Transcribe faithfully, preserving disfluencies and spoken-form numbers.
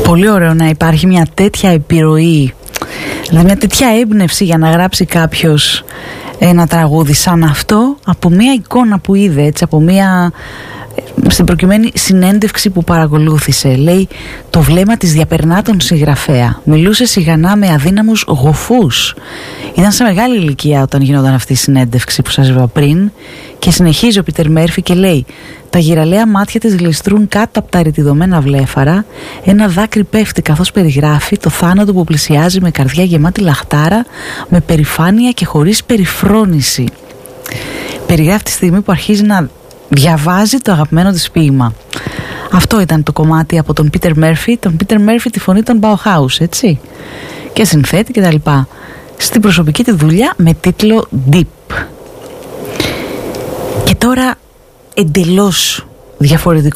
Πολύ ωραίο να υπάρχει μια τέτοια επιρροή, δηλαδή μια τέτοια έμπνευση για να γράψει κάποιος ένα τραγούδι σαν αυτό από μια εικόνα που είδε, έτσι, από μια, στην προκειμένη, συνέντευξη που παρακολούθησε. Λέει, το βλέμμα της διαπερνά τον συγγραφέα, μιλούσε σιγανά με αδύναμους γοφούς. Ήταν σε μεγάλη ηλικία όταν γινόταν αυτή η συνέντευξη που σας είπα πριν, και συνεχίζει ο Πίτερ Μέρφυ και λέει, τα γυραλαία μάτια της γλιστρούν κάτω από τα ρητιδωμένα βλέφαρα, ένα δάκρυ πέφτει καθώς περιγράφει το θάνατο που πλησιάζει με καρδιά γεμάτη λαχτάρα, με περηφάνεια και χωρίς περιφρόνηση. Περιγράφει τη στιγμή που αρχίζει να διαβάζει το αγαπημένο της ποίημα. Αυτό ήταν το κομμάτι από τον Πίτερ Μέρφυ, τον Πίτερ Μέρφυ, τη φωνή των Bauhaus, έτσι, και συνθέτη και τα λοιπά, στην προσωπική τη δουλειά με τίτλο Deep. Και τώρα εντελώς διαφορετικό